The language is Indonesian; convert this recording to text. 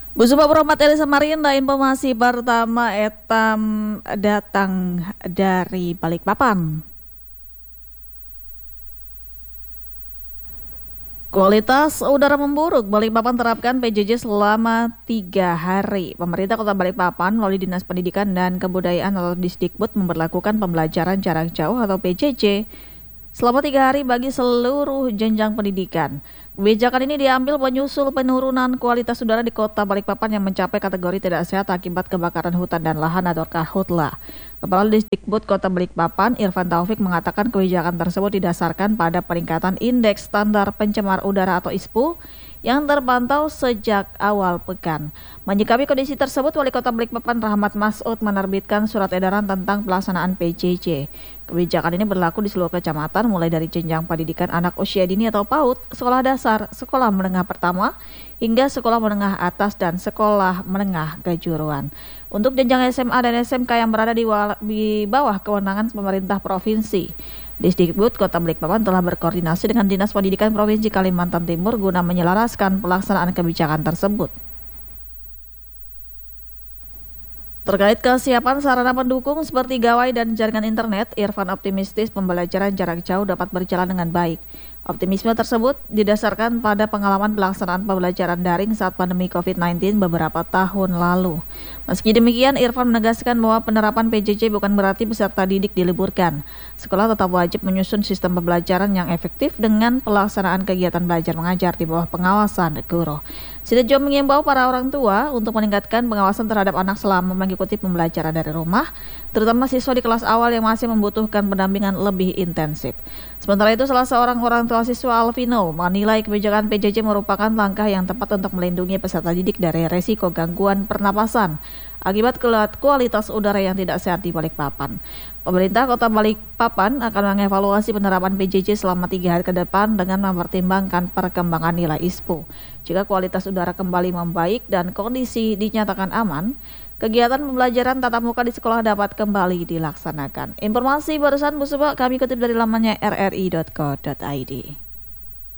Bu Supa Promat Elisa Marinda, informasi pertama etam datang dari Balikpapan. Kualitas udara memburuk, Balikpapan terapkan PJJ selama 3 hari. Pemerintah Kota Balikpapan melalui Dinas Pendidikan dan Kebudayaan atau Disdikbud memberlakukan pembelajaran jarak jauh atau PJJ selama 3 hari bagi seluruh jenjang pendidikan. Kebijakan ini diambil menyusul penurunan kualitas udara di Kota Balikpapan yang mencapai kategori tidak sehat akibat kebakaran hutan dan lahan atau Karhutla. Kepala Disdikbud Kota Balikpapan, Irfan Taufik, mengatakan kebijakan tersebut didasarkan pada peningkatan Indeks Standar Pencemar Udara atau ISPU yang terpantau sejak awal pekan. Menyikapi kondisi tersebut, Wali Kota Balikpapan Rahmat Masud menerbitkan surat edaran tentang pelaksanaan PJJ. Kebijakan ini berlaku di seluruh kecamatan mulai dari jenjang pendidikan anak usia dini atau PAUD, sekolah dasar, sekolah menengah pertama, hingga sekolah menengah atas dan sekolah menengah kejuruan. Untuk jenjang SMA dan SMK yang berada di bawah kewenangan pemerintah provinsi, Disdikbud Kota Balikpapan telah berkoordinasi dengan Dinas Pendidikan Provinsi Kalimantan Timur guna menyelaraskan pelaksanaan kebijakan tersebut. Terkait kesiapan sarana pendukung seperti gawai dan jaringan internet, Irfan optimistis pembelajaran jarak jauh dapat berjalan dengan baik. Optimisme tersebut didasarkan pada pengalaman pelaksanaan pembelajaran daring saat pandemi COVID-19 beberapa tahun lalu. Meski demikian, Irfan menegaskan bahwa penerapan PJJ bukan berarti peserta didik diliburkan. Sekolah tetap wajib menyusun sistem pembelajaran yang efektif dengan pelaksanaan kegiatan belajar mengajar di bawah pengawasan guru. Sidoarjo mengimbau para orang tua untuk meningkatkan pengawasan terhadap anak selama mengikuti pembelajaran dari rumah, terutama siswa di kelas awal yang masih membutuhkan pendampingan lebih intensif. Sementara itu, salah seorang orang tua siswa Alvino menilai kebijakan PJJ merupakan langkah yang tepat untuk melindungi peserta didik dari resiko gangguan pernapasan akibat kualitas udara yang tidak sehat di Balikpapan. Pemerintah Kota Balikpapan akan mengevaluasi penerapan PJJ selama 3 hari ke depan dengan mempertimbangkan perkembangan nilai ISPU. Jika kualitas udara kembali membaik dan kondisi dinyatakan aman, kegiatan pembelajaran tatap muka di sekolah dapat kembali dilaksanakan. Informasi barusan Bu Supa kami kutip dari lamannya rri.co.id.